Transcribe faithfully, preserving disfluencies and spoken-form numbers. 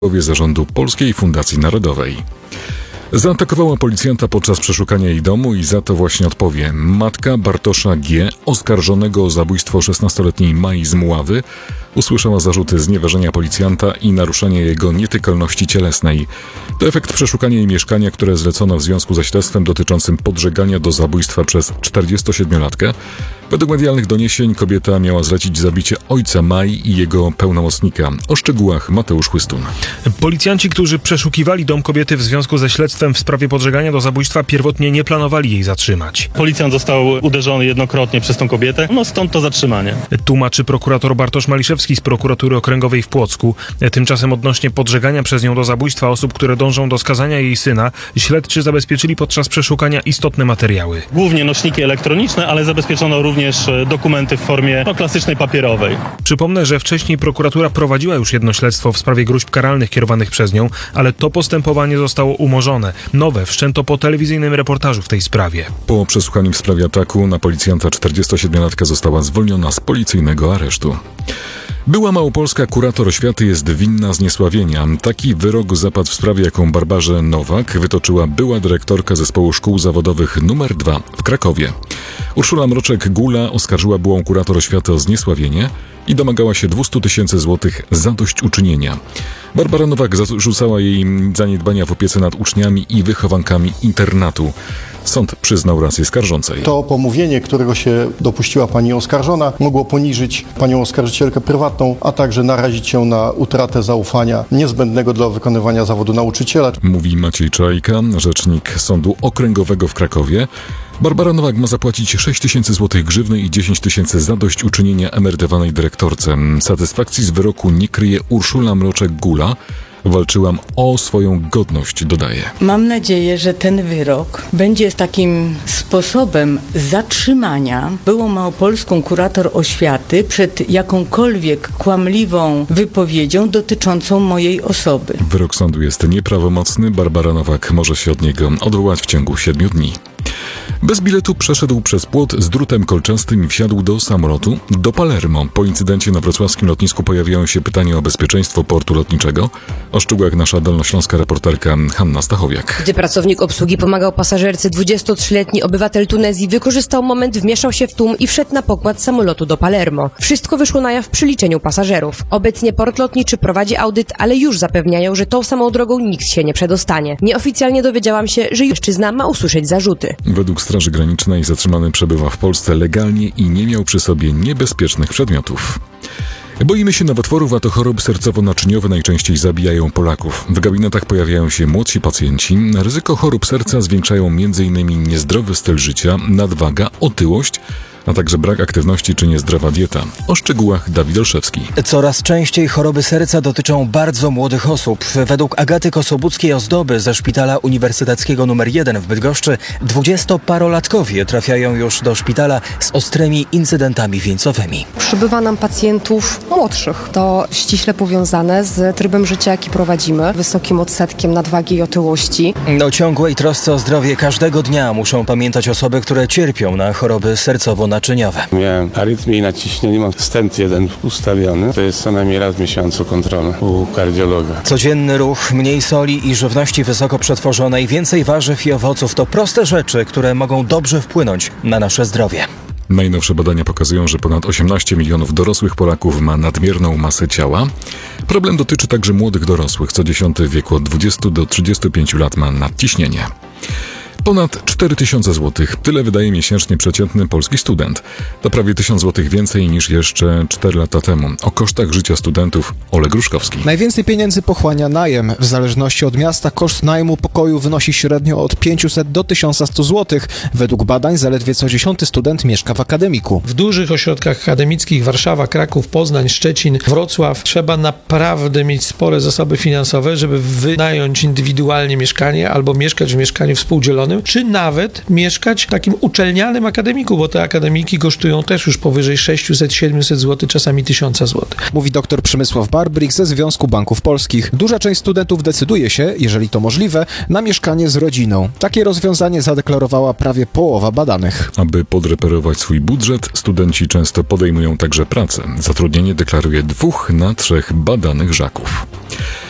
zarządu Polskiej Fundacji Narodowej. Zaatakowała policjanta podczas przeszukania jej domu i za to właśnie odpowie. Matka Bartosza G., oskarżonego o zabójstwo szesnastoletniej Mai z Mławy, usłyszała zarzuty znieważenia policjanta i naruszenia jego nietykalności cielesnej. To efekt przeszukania jej mieszkania, które zlecono w związku ze śledztwem dotyczącym podżegania do zabójstwa przez czterdziestosiedmiolatkę. Według medialnych doniesień kobieta miała zlecić zabicie ojca Mai i jego pełnomocnika. O szczegółach Mateusz Chłystun. Policjanci, którzy przeszukiwali dom kobiety w związku ze śledztwem w sprawie podżegania do zabójstwa, pierwotnie nie planowali jej zatrzymać. Policjant został uderzony jednokrotnie przez tą kobietę, no stąd to zatrzymanie. Tłumaczy prokurator Bartosz Maliszewski z prokuratury okręgowej w Płocku. Tymczasem odnośnie podżegania przez nią do zabójstwa osób, które dążą do skazania jej syna, śledczy zabezpieczyli podczas przeszukania istotne materiały. Głównie nośniki elektroniczne, ale zabezpieczono również dokumenty w formie no, klasycznej papierowej. Przypomnę, że wcześniej prokuratura prowadziła już jedno śledztwo w sprawie gróźb karalnych kierowanych przez nią, ale to postępowanie zostało umorzone. Nowe wszczęto po telewizyjnym reportażu w tej sprawie. Po przesłuchaniu w sprawie ataku na policjanta czterdziestosiedmiolatka została zwolniona z policyjnego aresztu. Była małopolska kurator oświaty jest winna zniesławienia. Taki wyrok zapadł w sprawie, jaką Barbarze Nowak wytoczyła była dyrektorka Zespołu Szkół Zawodowych numer dwa w Krakowie. Urszula Mroczek-Gula oskarżyła byłą kurator oświaty o zniesławienie i domagała się dwieście tysięcy złotych zadośćuczynienia. Barbara Nowak zarzucała jej zaniedbania w opiece nad uczniami i wychowankami internatu. Sąd przyznał rację skarżącej. To pomówienie, którego się dopuściła pani oskarżona, mogło poniżyć panią oskarżycielkę prywatną, a także narazić ją na utratę zaufania niezbędnego dla wykonywania zawodu nauczyciela. Mówi Maciej Czajka, rzecznik Sądu Okręgowego w Krakowie. Barbara Nowak ma zapłacić sześć tysięcy złotych grzywny i dziesięć tysięcy zadośćuczynienia emerytowanej dyrektorce. Satysfakcji z wyroku nie kryje Urszula Mroczek-Gula. Walczyłam o swoją godność, dodaje. Mam nadzieję, że ten wyrok będzie takim sposobem zatrzymania byłą małopolską kurator oświaty przed jakąkolwiek kłamliwą wypowiedzią dotyczącą mojej osoby. Wyrok sądu jest nieprawomocny. Barbara Nowak może się od niego odwołać w ciągu siedmiu dni. Bez biletu przeszedł przez płot z drutem kolczastym i wsiadł do samolotu do Palermo. Po incydencie na wrocławskim lotnisku pojawiają się pytania o bezpieczeństwo portu lotniczego. O szczegółach nasza dolnośląska reporterka Hanna Stachowiak. Gdy pracownik obsługi pomagał pasażerce, dwudziestotrzyletni obywatel Tunezji wykorzystał moment, wmieszał się w tłum i wszedł na pokład samolotu do Palermo. Wszystko wyszło na jaw przy liczeniu pasażerów. Obecnie port lotniczy prowadzi audyt, ale już zapewniają, że tą samą drogą nikt się nie przedostanie. Nieoficjalnie dowiedziałam się, że mężczyzna ma usłyszeć zarzuty. Według Straży Granicznej zatrzymany przebywa w Polsce legalnie i nie miał przy sobie niebezpiecznych przedmiotów. Boimy się nowotworów, a to choroby sercowo-naczyniowe najczęściej zabijają Polaków. W gabinetach pojawiają się młodsi pacjenci. Ryzyko chorób serca zwiększają m.in. niezdrowy styl życia, nadwaga, otyłość, a także brak aktywności czy niezdrowa dieta. O szczegółach Dawid Olszewski. Coraz częściej choroby serca dotyczą bardzo młodych osób. Według Agaty Kosobuckiej-Ozdoby ze Szpitala Uniwersyteckiego numer jeden w Bydgoszczy dwudziestoparolatkowie trafiają już do szpitala z ostrymi incydentami wieńcowymi. Przybywa nam pacjentów młodszych. To ściśle powiązane z trybem życia, jaki prowadzimy, wysokim odsetkiem nadwagi i otyłości. O ciągłej trosce o zdrowie każdego dnia muszą pamiętać osoby, które cierpią na choroby sercowo-naczyniowe. Miałem arytmię i naciśnienie, mam stent jeden ustawiony. To jest co najmniej raz w miesiącu kontrola u kardiologa. Codzienny ruch, mniej soli i żywności wysoko przetworzonej, więcej warzyw i owoców to proste rzeczy, które mogą dobrze wpłynąć na nasze zdrowie. Najnowsze badania pokazują, że ponad osiemnaście milionów dorosłych Polaków ma nadmierną masę ciała. Problem dotyczy także młodych dorosłych. Co dziesiąty w wieku od dwudziestu do trzydziestu pięciu lat ma nadciśnienie. Ponad cztery tysiące złotych. Tyle wydaje miesięcznie przeciętny polski student. To prawie tysiąc złotych więcej niż jeszcze cztery lata temu. O kosztach życia studentów Oleg Gruszkowski. Najwięcej pieniędzy pochłania najem. W zależności od miasta koszt najmu pokoju wynosi średnio od pięciuset do tysiąca stu złotych. Według badań zaledwie co dziesiąty student mieszka w akademiku. W dużych ośrodkach akademickich Warszawa, Kraków, Poznań, Szczecin, Wrocław trzeba naprawdę mieć spore zasoby finansowe, żeby wynająć indywidualnie mieszkanie albo mieszkać w mieszkaniu współdzielonym, czy nawet mieszkać w takim uczelnianym akademiku, bo te akademiki kosztują też już powyżej sześćset do siedmiuset złotych, czasami tysiąc złotych. Mówi dr Przemysław Barbrik ze Związku Banków Polskich. Duża część studentów decyduje się, jeżeli to możliwe, na mieszkanie z rodziną. Takie rozwiązanie zadeklarowała prawie połowa badanych. Aby podreperować swój budżet, studenci często podejmują także pracę. Zatrudnienie deklaruje dwóch na trzech badanych Żaków.